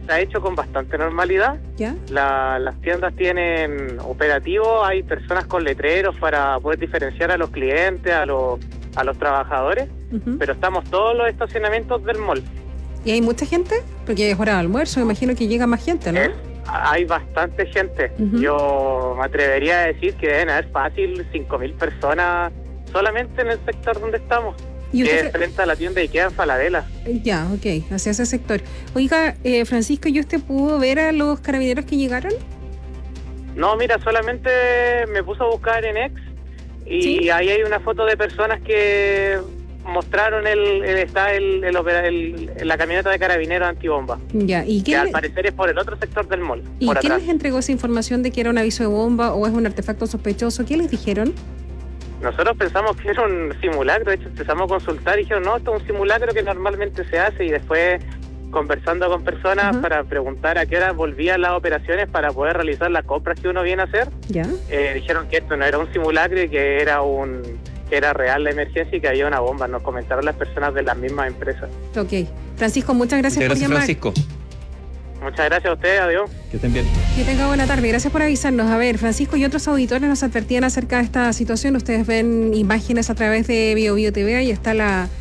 se ha hecho con bastante normalidad. ¿Ya? Las tiendas tienen operativo, hay personas con letreros para poder diferenciar a los clientes, a los trabajadores, pero estamos todos los estacionamientos del mall. ¿Y hay mucha gente? Porque es hora de almuerzo, me imagino que llega más gente, ¿no? Hay bastante gente. Yo me atrevería a decir que deben haber fácil 5.000 personas solamente en el sector donde estamos. ¿Y que es frente a la tienda IKEA en Falabella. Ya, ok, hacia ese sector. Oiga, Francisco, ¿y usted pudo ver a los carabineros que llegaron? No, mira, solamente me puso a buscar en X y ¿sí? Ahí hay una foto de personas que mostraron la camioneta de carabineros antibomba. Ya, ¿y que al parecer es por el otro sector del mall. ¿Y quién les entregó esa información de que era un aviso de bomba o es un artefacto sospechoso? ¿Qué les dijeron? Nosotros pensamos que era un simulacro, de hecho empezamos a consultar y dijeron, no, esto es un simulacro que normalmente se hace, y después conversando con personas para preguntar a qué hora volvían las operaciones para poder realizar las compras que uno viene a hacer, dijeron que esto no era un simulacro y que era real la emergencia y que había una bomba. Nos comentaron las personas de las mismas empresas. Ok. Francisco, muchas gracias por llamar. Francisco. Muchas gracias a ustedes, adiós. Que estén bien. Que tenga buena tarde, gracias por avisarnos. A ver, Francisco y otros auditores nos advertían acerca de esta situación. Ustedes ven imágenes a través de BioBio TV, ahí está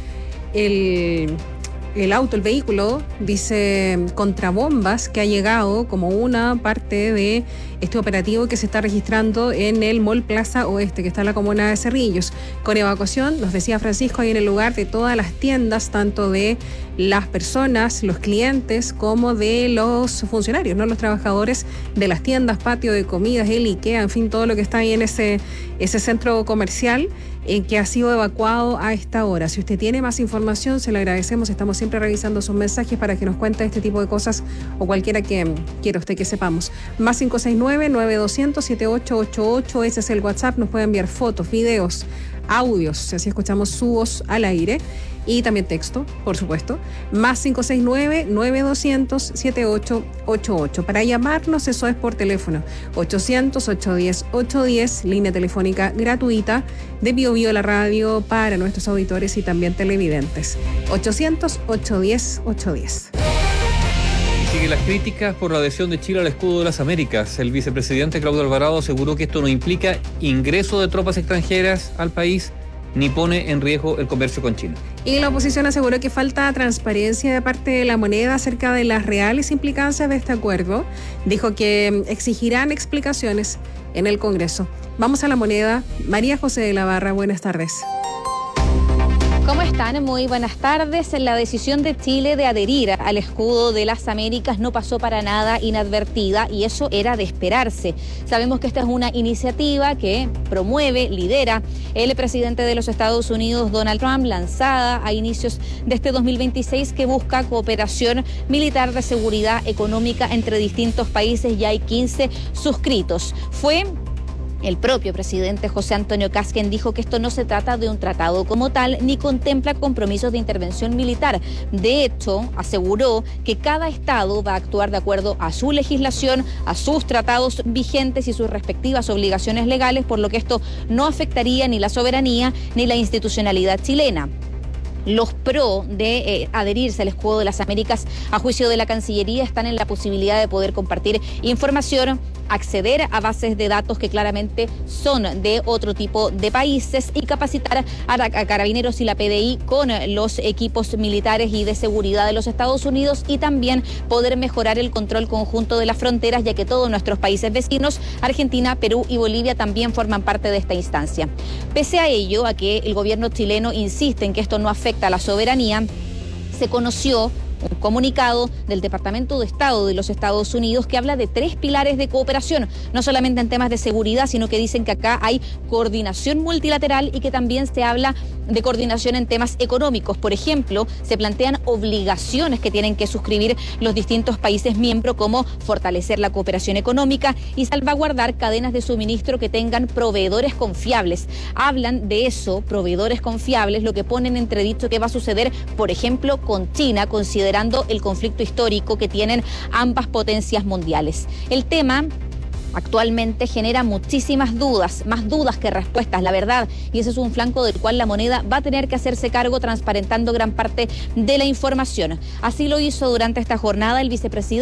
el auto, el vehículo, dice contrabombas, que ha llegado como una parte de este operativo que se está registrando en el Mall Plaza Oeste, que está en la comuna de Cerrillos, con evacuación, nos decía Francisco, ahí en el lugar de todas las tiendas, tanto de las personas, los clientes, como de los funcionarios, ¿no? Los trabajadores de las tiendas, patio de comidas, el IKEA, en fin, todo lo que está ahí en ese centro comercial, que ha sido evacuado a esta hora. Si usted tiene más información, se lo agradecemos. Estamos siempre revisando sus mensajes para que nos cuente este tipo de cosas o cualquiera que quiera usted que sepamos. Más 569-9200-7888, ese es el WhatsApp. Nos puede enviar fotos, videos, audios, así escuchamos su voz al aire. Y también texto, por supuesto. Más 569-9200-7888. Para llamarnos, eso es por teléfono. 800-810-810, línea telefónica gratuita de BioBio la radio para nuestros auditores y también televidentes. 800-810-810. Siguen las críticas por la adhesión de Chile al escudo de las Américas. El vicepresidente Claudio Alvarado aseguró que esto no implica ingreso de tropas extranjeras al país ni pone en riesgo el comercio con China. Y la oposición aseguró que falta transparencia de parte de la moneda acerca de las reales implicancias de este acuerdo. Dijo que exigirán explicaciones en el Congreso. Vamos a la moneda. María José de la Barra, buenas tardes. ¿Cómo están? Muy buenas tardes. La decisión de Chile de adherir al escudo de las Américas no pasó para nada inadvertida y eso era de esperarse. Sabemos que esta es una iniciativa que promueve, lidera el presidente de los Estados Unidos, Donald Trump, lanzada a inicios de este 2026, que busca cooperación militar de seguridad económica entre distintos países. Ya hay 15 suscritos. Fue el propio presidente José Antonio Kast quien dijo que esto no se trata de un tratado como tal, ni contempla compromisos de intervención militar. De hecho, aseguró que cada estado va a actuar de acuerdo a su legislación, a sus tratados vigentes y sus respectivas obligaciones legales, por lo que esto no afectaría ni la soberanía ni la institucionalidad chilena. Los pro de adherirse al escudo de las Américas, a juicio de la Cancillería, están en la posibilidad de poder compartir información, acceder a bases de datos que claramente son de otro tipo de países y capacitar a Carabineros y la PDI con los equipos militares y de seguridad de los Estados Unidos, y también poder mejorar el control conjunto de las fronteras, ya que todos nuestros países vecinos, Argentina, Perú y Bolivia, también forman parte de esta instancia. Pese a ello, a que el gobierno chileno insiste en que esto no afecta a la soberanía, se conoció un comunicado del Departamento de Estado de los Estados Unidos que habla de 3 pilares de cooperación, no solamente en temas de seguridad, sino que dicen que acá hay coordinación multilateral y que también se habla de coordinación en temas económicos. Por ejemplo, se plantean obligaciones que tienen que suscribir los distintos países miembros, como fortalecer la cooperación económica y salvaguardar cadenas de suministro que tengan proveedores confiables. Hablan de eso, proveedores confiables, lo que ponen en entredicho que va a suceder, por ejemplo, con China, considerando el conflicto histórico que tienen ambas potencias mundiales. El tema actualmente genera muchísimas dudas, más dudas que respuestas, la verdad, y ese es un flanco del cual la moneda va a tener que hacerse cargo, transparentando gran parte de la información. Así lo hizo durante esta jornada el vicepresidente